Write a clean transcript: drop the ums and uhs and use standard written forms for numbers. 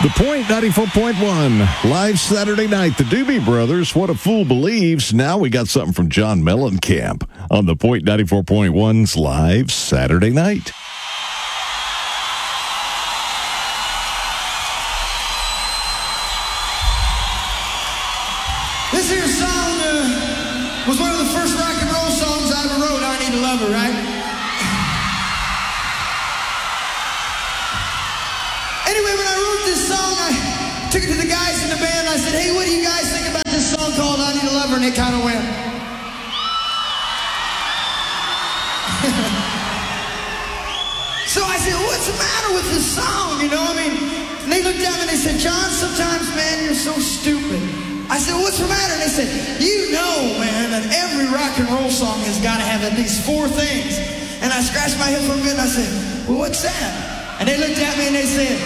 The Point 94.1, live Saturday night. The Doobie Brothers, What a Fool Believes. Now we got something from John Mellencamp on The Point 94.1's live Saturday night. This here song was one of the first rock and roll songs I ever wrote. I Need a Lover, right? Anyway, when I wrote this song, I took it to the guys in the band. I said, hey, what do you guys think about this song called I Need a Lover? And they kind of went. So I said, what's the matter with this song? You know, I mean, and they looked at me and they said, John, sometimes, man, you're so stupid. I said, what's the matter? And they said, you know, man, that every rock and roll song has got to have at least 4 things. And I scratched my head for a bit and I said, well, what's that? And they looked at me and they said,